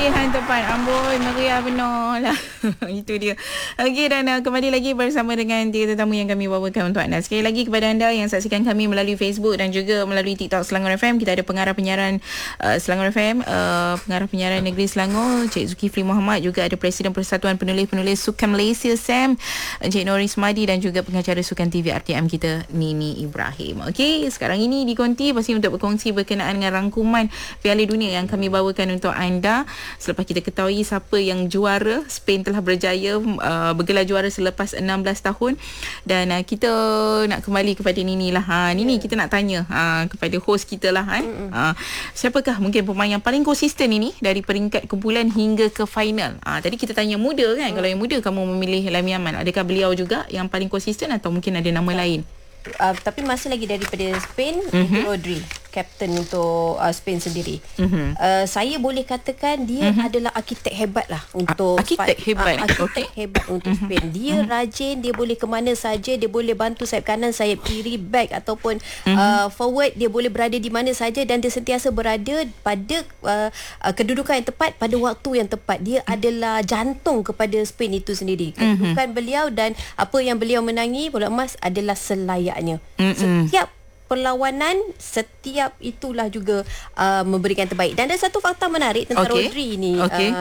pilihan tepat. Amboi, meriah benar lah. Itu dia. Okey, dan kembali lagi bersama dengan tiga tetamu yang kami bawakan untuk anda. Sekali lagi kepada anda yang saksikan kami melalui Facebook dan juga melalui TikTok Selangor FM. Kita ada pengarah penyiaran Selangor FM, pengarah penyiaran Negeri Selangor, Cik Zulkifli Muhammad. Juga ada Presiden Persatuan Penulis-Penulis Sukan Malaysia, SAM, Encik Noris Madi, dan juga pengacara Sukan TV RTM kita, Nini Ibrahim. Okey, sekarang ini di Konti pasti untuk berkongsi berkenaan dengan rangkuman Piala Dunia yang kami bawakan untuk anda. Selepas kita ketahui siapa yang juara, Spain telah berjaya bergelar juara selepas 16 tahun. Dan kita nak kembali kepada Nini lah. Nini, kita nak tanya kepada host kita lah. Siapakah mungkin pemain yang paling konsisten ini dari peringkat kumpulan hingga ke final? Tadi kita tanya muda kan. Kalau yang muda kamu memilih Lamine Yamal. Adakah beliau juga yang paling konsisten atau mungkin ada nama lain? Tapi masih lagi daripada Spain, Rodri, kapten untuk Spain sendiri. Saya boleh katakan dia adalah arkitek hebat lah untuk arkitek hebat. Arkitek hebat untuk Spain. Dia rajin, dia boleh ke mana saja, dia boleh bantu sayap kanan, sayap kiri, back ataupun forward, dia boleh berada di mana saja dan dia sentiasa berada pada kedudukan yang tepat pada waktu yang tepat. Dia adalah jantung kepada Spain itu sendiri. Kedudukan beliau dan apa yang beliau menangi bola emas adalah selayaknya. Setiap perlawanan, setiap itulah juga memberikan terbaik. Dan ada satu fakta menarik tentang Rodri ini,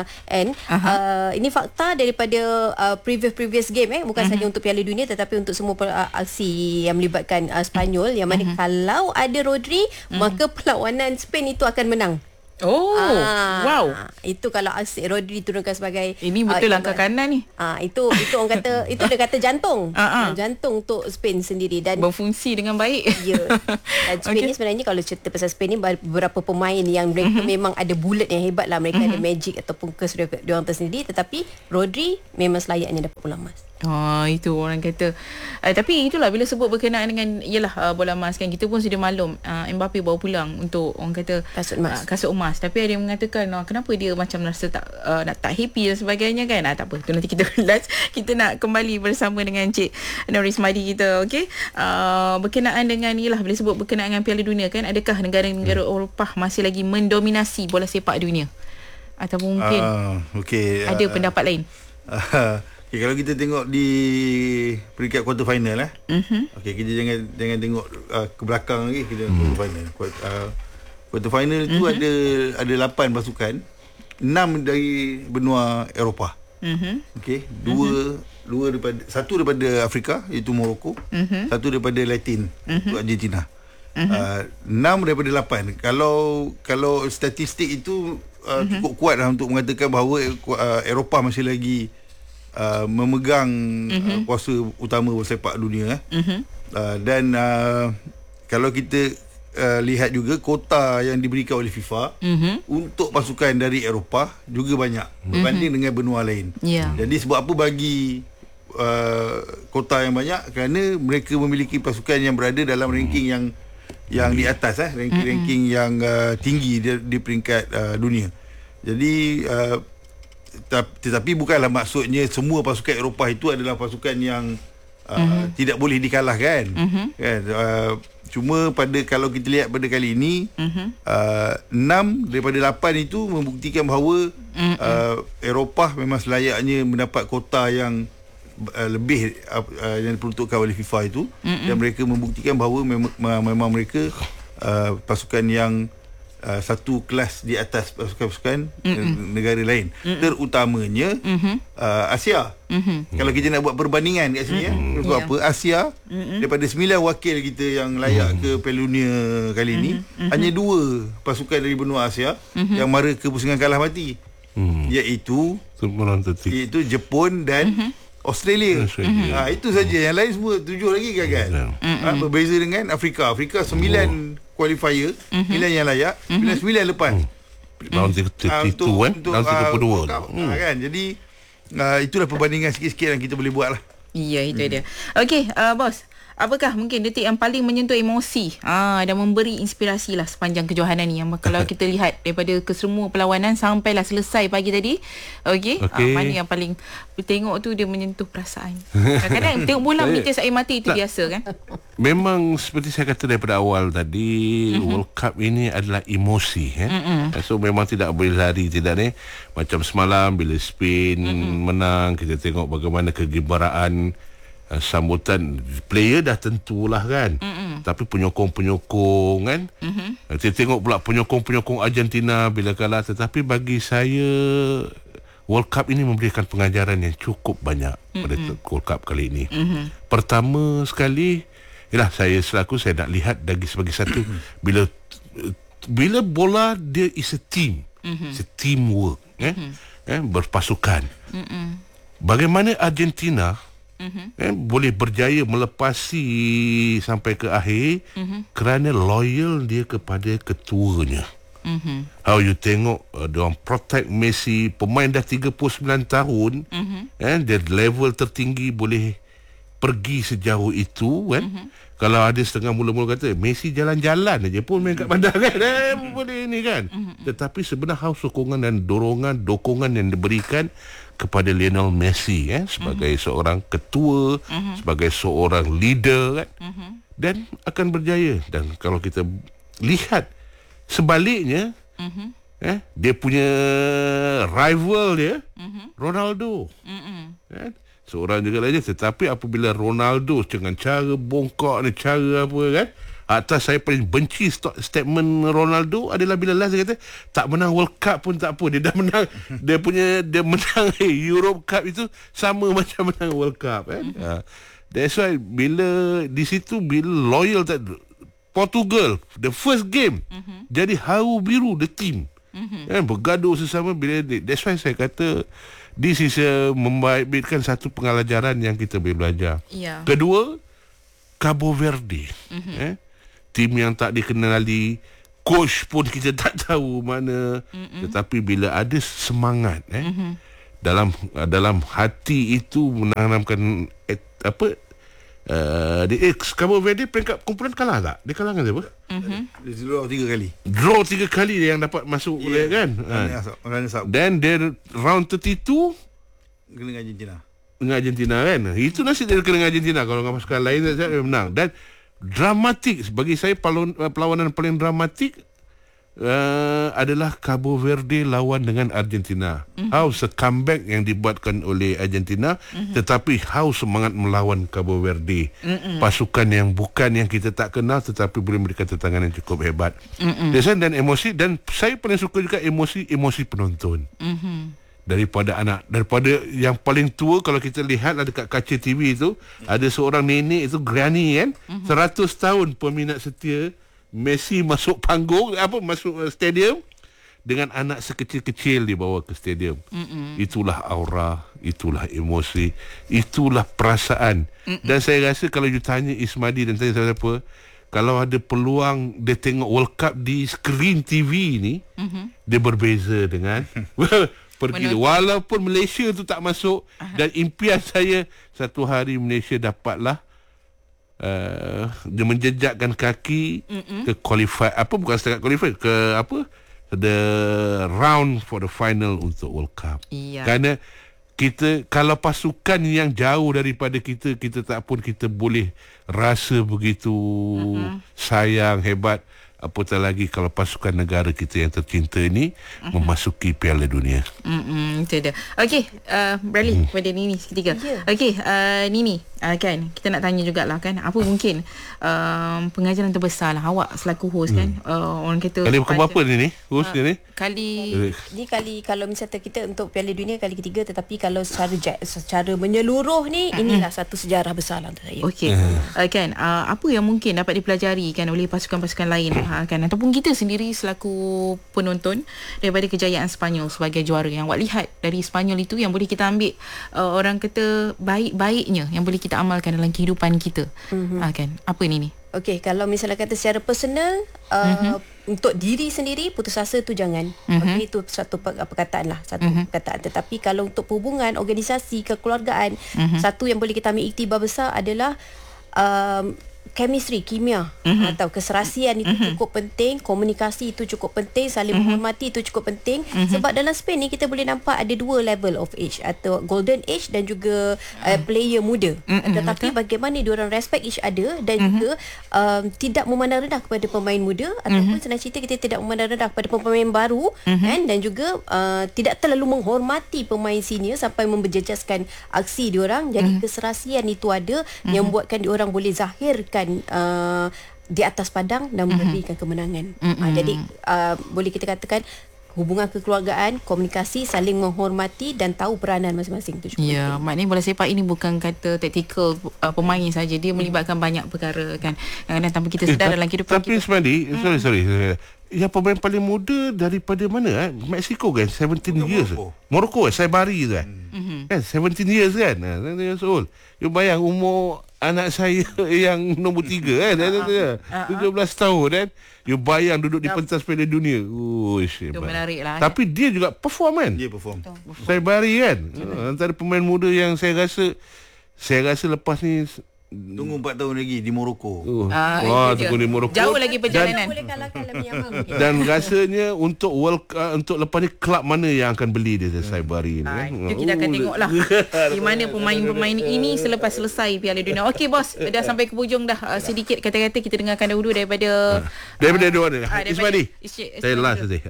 ini fakta daripada previous game, bukan saja untuk Piala Dunia tetapi untuk semua aksi yang melibatkan Spanyol, yang mana kalau ada Rodri, maka perlawanan Spain itu akan menang. Wow. Itu kalau aksi Rodri turunkan sebagai ini betul langkah kanan ni. Itu orang kata itu dia kata jantung. Jantung untuk Spain sendiri dan berfungsi dengan baik. Ya. Dan Spain ni sebenarnya kalau cerita pasal Spain ni beberapa pemain yang mereka memang ada bullet yang hebat lah. Mereka ada magic ataupun curse dia orang tersendiri, tetapi Rodri memang selayaknya dapat bola emas. Itu orang kata. Tapi itulah bila sebut berkenaan dengan bola emas kan, kita pun sudah maklum Mbappe bawa pulang untuk orang kata kasut emas. Tapi ada yang mengatakan kenapa dia macam rasa tak happy dan sebagainya kan. Tak apa, tu nanti kita ulas. Kita nak kembali bersama dengan Cik Noris Madi kita. Okey, berkenaan dengan bila sebut berkenaan dengan Piala Dunia kan, adakah negara-negara Eropah masih lagi mendominasi bola sepak dunia atau mungkin ada pendapat lain? Okay, kalau kita tengok di peringkat quarter final kita jangan tengok ke belakang lagi, kita quarter final. Quarter final tu ada 8 pasukan, 6 dari benua Eropah. Satu daripada Afrika iaitu Morocco, satu daripada Latin iaitu Argentina. 6 daripada 8. Kalau statistik itu cukup kuat lah untuk mengatakan bahawa Eropah masih lagi memegang kuasa utama sepak dunia. Dan kalau kita lihat juga kota yang diberikan oleh FIFA untuk pasukan dari Eropah juga banyak berbanding dengan benua lain. Jadi sebab apa bagi kota yang banyak? Kerana mereka memiliki pasukan yang berada dalam ranking yang di atas, ranking yang tinggi di peringkat dunia. Jadi tetapi bukanlah maksudnya semua pasukan Eropah itu adalah pasukan yang tidak boleh dikalahkan. Kan? Cuma kalau kita lihat pada kali ini 6 daripada 8 itu membuktikan bahawa Eropah memang selayaknya mendapat kota yang lebih yang diperuntukkan oleh FIFA itu. Dan mereka membuktikan bahawa memang mereka pasukan yang satu kelas di atas pasukan-pasukan negara lain, terutamanya Asia. Kalau kita nak buat perbandingan kat sini sebab apa Asia daripada 9 wakil kita yang layak ke Piala Dunia kali ini, hanya 2 pasukan dari benua Asia yang mara ke pusingan kalah mati, iaitu Jepun dan Australia. Itu saja, yang lain semua 7 lagi gagal. Berbeza dengan Afrika 9 qualifier, 9 yang layak, 9 lepas. Round 32 round 32 kan. Jadi itulah perbandingan sikit-sikit yang kita boleh buat lah. Ya, itu dia. Okey, bos. apakah mungkin detik yang paling menyentuh emosi dan memberi inspirasi lah sepanjang kejohanan ni, yang kalau kita lihat daripada kesemua perlawanan sampailah selesai pagi tadi. Okey. Mana yang paling tengok tu dia menyentuh perasaan. Kadang-kadang tengok bola menitis air mata itu biasa kan. Memang seperti saya kata daripada awal tadi, World Cup ini adalah emosi. So memang tidak boleh lari, tidak ni. Macam semalam bila Spain menang, kita tengok bagaimana kegembiraan, sambutan player dah tentulah kan. Tapi penyokong-penyokong kan. Kita tengok pula penyokong-penyokong Argentina bila kalah. Tetapi bagi saya, World Cup ini memberikan pengajaran yang cukup banyak pada World Cup kali ini. Pertama sekali, saya nak lihat sebagai satu, bila bola dia is a team, it's a teamwork, berpasukan. Bagaimana Argentina boleh berjaya melepasi sampai ke akhir kerana loyal dia kepada ketuanya. How you tengok diorang protect Messi, pemain dah 39 tahun, dia level tertinggi boleh pergi sejauh itu kan. Kalau ada setengah mula-mula kata Messi jalan-jalan aja pun main kat bandar kan, boleh ni kan. Tetapi sebenarnya sokongan dan dokongan yang diberikan kepada Lionel Messi sebagai seorang ketua, sebagai seorang leader kan, dan akan berjaya. Dan kalau kita lihat sebaliknya, dia punya rival dia Ronaldo, seorang juga lagi. Tetapi apabila Ronaldo dengan cara bongkak ni, cara apa kan, atas saya paling benci statement Ronaldo adalah bila last dia kata tak menang World Cup pun tak apa, dia dah menang dia menang Europe Cup itu sama macam menang World Cup kan. That's why bila di situ, bila loyal Portugal the first game jadi haru biru the team, bergaduh sesama. Bila that's why saya kata this is memberikan satu pengalajaran yang kita boleh belajar. Kedua, Cabo Verde, tim yang tak dikenali, coach pun kita tak tahu mana, tetapi bila ada semangat dalam hati itu menanamkan Cabo Verde peringkat kumpulan kalah tak? Dia kalah dengan siapa? Dia draw 3 kali. Draw 3 kali dia yang dapat masuk kan. Dan dia round 32 kena dengan Argentina kan. Itu nasib dia kena dengan Argentina. Kalau dengan pasukan lain dia menang. Dan dramatik bagi saya, perlawanan paling dramatik adalah Cabo Verde lawan dengan Argentina. How comeback yang dibuatkan oleh Argentina, tetapi how semangat melawan Cabo Verde, pasukan yang bukan yang kita tak kenal tetapi boleh memberikan tentangan yang cukup hebat. Dan emosi, dan saya paling suka juga emosi penonton. Daripada yang paling tua, kalau kita lihat dekat kaca TV itu, ada seorang nenek itu, granny kan, 100 tahun peminat setia Messi masuk panggung, masuk stadium dengan anak sekecil-kecil dibawa ke stadium. Itulah aura, itulah emosi, itulah perasaan. Dan saya rasa kalau you tanya Ismadi dan tanya siapa, kalau ada peluang dia tengok World Cup di skrin TV ni, dia berbeza dengan pergi. Walaupun Malaysia tu tak masuk, dan impian saya satu hari Malaysia dapatlah dia menjejakkan kaki ke qualify, bukan setakat qualify, ke the round for the final untuk World Cup. Kerana kita, kalau pasukan yang jauh daripada kita tak pun kita boleh rasa begitu sayang, hebat. Apatah lagi kalau pasukan negara kita yang tercinta ini memasuki Piala Dunia. Itu dia. Okey, Bradley, pada Nini seketika. Okey, Nini, kan kita nak tanya jugalah kan, apa mungkin pengajaran terbesar lah awak selaku host kan, orang kata kali berapa ni host ni? Kali kalau misalnya kita untuk Piala Dunia kali ketiga, tetapi kalau secara menyeluruh ni, inilah satu sejarah besar lah untuk saya. Okey, kan apa yang mungkin dapat dipelajari kan oleh pasukan-pasukan lain kan, ataupun kita sendiri selaku penonton daripada kejayaan Sepanyol sebagai juara, yang awak lihat dari Sepanyol itu yang boleh kita ambil, orang kata baik-baiknya yang boleh kita amalkan dalam kehidupan kita. Kan apa ni? Okey, kalau misalnya kata secara personal, untuk diri sendiri, putus asa tu jangan. Okey, itu satu perkataan lah, perkataan. Tetapi kalau untuk hubungan, organisasi, kekeluargaan, satu yang boleh kita ambil iktibar besar adalah chemistry, kimia atau keserasian itu cukup penting, komunikasi itu cukup penting, saling menghormati itu cukup penting. Sebab dalam Spain ni kita boleh nampak ada dua level of age, atau golden age dan juga player muda. Tetapi bagaimana diorang respect each other dan juga tidak memandang rendah kepada pemain muda, ataupun senang cerita kita tidak memandang rendah kepada pemain baru, kan, dan juga tidak terlalu menghormati pemain senior sampai memberjejaskan aksi diorang. Jadi keserasian itu ada yang buatkan diorang boleh zahirkan di atas padang dan memberikan kemenangan. Jadi boleh kita katakan hubungan kekeluargaan, komunikasi, saling menghormati dan tahu peranan masing-masing itu cukup penting. Maknanya bola sepak ini bukan kata taktikal pemain saja, dia melibatkan banyak perkara kan. Dan tanpa kita sedar dalam kehidupan tapi kita. Smadi, sorry. Yang pemain paling muda daripada mana? Mexico kan, 17 years. Morocco Saibari tu kan. Kan 17 years kan. 17 years old. You bayang umur anak saya yang nombor 3 kan. 17 tahun kan. You bayang duduk di pentas Piala Dunia. Itu menarik lah. Tapi dia juga perform kan. Dia perform. Saibari kan. Antara pemain muda yang saya rasa lepas ni Tunggu 4 tahun lagi di Morocco. Tunggu di Morocco. Jauh lagi perjalanan. Boleh kalahkan Lamine Yamal mungkin. Dan rasanya untuk untuk lepas ni kelab mana yang akan beli dia Saibari ni kan. Itu kita akan tengoklah di mana pemain-pemain ini selepas selesai Piala Dunia. Okey bos, dah sampai ke hujung dah. Sedikit kata-kata kita dengarkan dahulu daripada dua ni. Ismadi. Saya last saja.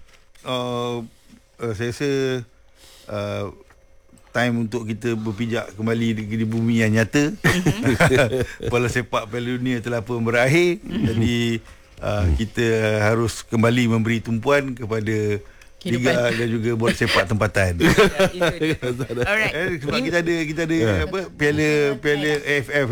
Saya rasa time untuk kita berpijak kembali di bumi yang nyata. Bola sepak Piala Dunia telah pun berakhir. Jadi kita harus kembali memberi tumpuan kepada Liga dan juga bola sepak tempatan. Alright. Sebab kita ada apa, Piala AFF.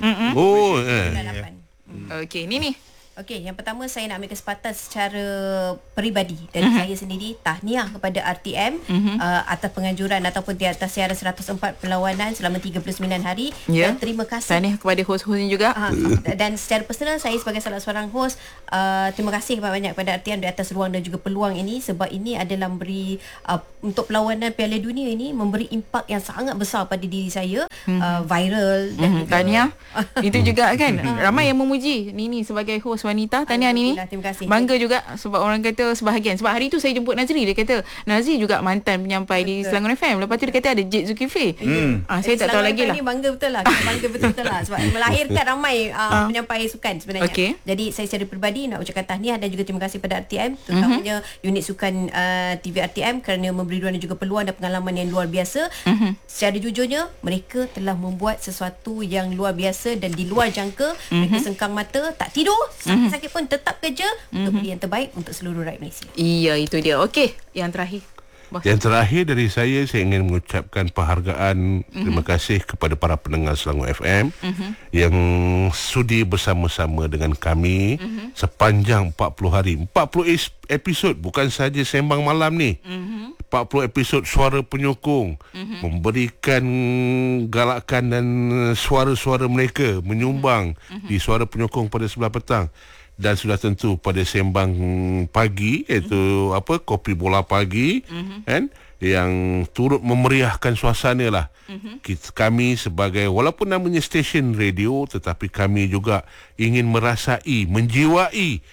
Okey, ni. Okey, yang pertama saya nak ambil kesempatan secara peribadi dari saya sendiri, tahniah kepada RTM atas penganjuran ataupun di atas siaran 104 perlawanan selama 39 hari. Dan terima kasih. Tahniah kepada hos-hosnya juga. Dan secara personal saya sebagai salah seorang hos, terima kasih banyak kepada RTM di atas ruang dan juga peluang ini, sebab ini adalah memberi untuk perlawanan Piala Dunia ini memberi impak yang sangat besar pada diri saya, viral dan juga tahniah. Itu juga kan ramai yang memuji Nini sebagai hos wanita. Tahniah Nini. Terima kasih. Bangga juga sebab orang kata sebahagian. Sebab hari tu saya jemput Nazri, dia kata Nazri juga mantan penyampai di Selangor FM. Lepas tu dia kata ada Jid Zulkifli. Saya tak tahu lagi lah. Ni bangga betul lah. Bangga betul lah sebab melahirkan ramai penyampai sukan sebenarnya. Okay. Jadi saya secara peribadi nak ucapkan tahniah dan juga terima kasih pada RTM, terutamanya unit sukan TV RTM kerana memberi ruang dan juga peluang dan pengalaman yang luar biasa. Secara jujurnya mereka telah membuat sesuatu yang luar biasa dan di luar jangka. Mereka sengkang mata, tak tidur, sakit-sakit pun tetap kerja untuk beri yang terbaik untuk seluruh rakyat Malaysia. Iya, itu dia. Okey, yang terakhir. Yang terakhir dari saya ingin mengucapkan penghargaan, terima kasih kepada para pendengar Selangor FM yang sudi bersama-sama dengan kami sepanjang 40 hari. 40 episod, bukan saja sembang malam ni. 40 episod suara penyokong, memberikan galakan dan suara-suara mereka menyumbang di suara penyokong pada sebelah petang. Dan sudah tentu pada sembang pagi, iaitu kopi bola pagi, kan, yang turut memeriahkan suasana lah. Kami sebagai, walaupun namanya stesen radio, tetapi kami juga ingin merasai, menjiwai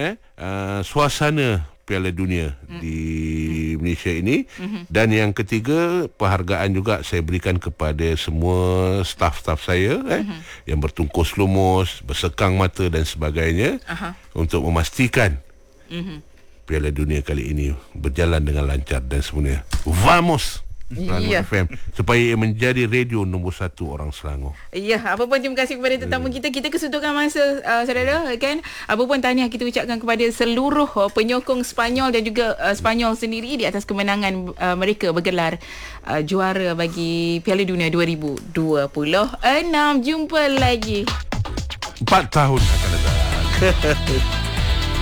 suasana Piala Dunia di Malaysia ini. Dan yang ketiga, penghargaan juga saya berikan kepada semua staf-staf saya yang bertungkus lumus, bersekang mata dan sebagainya untuk memastikan Piala Dunia kali ini berjalan dengan lancar dan semuanya. Vamos! Selangor FM, supaya ia menjadi radio nombor 1 orang Selangor. Ya, apa pun terima kasih kepada tetamu kita. Kita kesuntukan masa, saudara, kan. Apa pun tahniah kita ucapkan kepada seluruh penyokong Sepanyol dan juga Sepanyol sendiri di atas kemenangan mereka bergelar juara bagi Piala Dunia 2026. Jumpa lagi 4 tahun akan datang.